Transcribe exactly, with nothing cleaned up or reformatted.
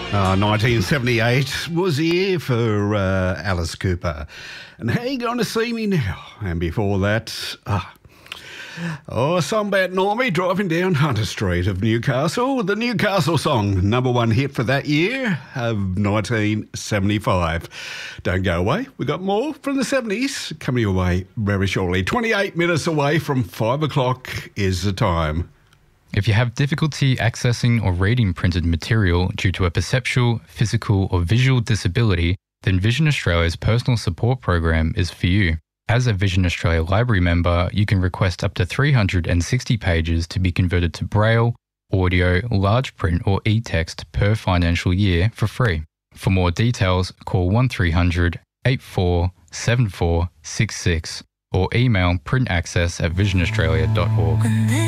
Uh, nineteen seventy-eight was the year for uh, Alice Cooper. And how you going to see me now? And before that, ah, oh, a song about Normie driving down Hunter Street of Newcastle. The Newcastle song, number one hit for that year of nineteen seventy-five. Don't go away. We've got more from the seventies coming your way very shortly. twenty-eight minutes away from five o'clock is the time. If you have difficulty accessing or reading printed material due to a perceptual, physical or visual disability, then Vision Australia's personal support program is for you. As a Vision Australia Library member, you can request up to three hundred sixty pages to be converted to Braille, audio, large print or e-text per financial year for free. For more details, call one three hundred, eight four seven four six six or email printaccess at vision australia dot org.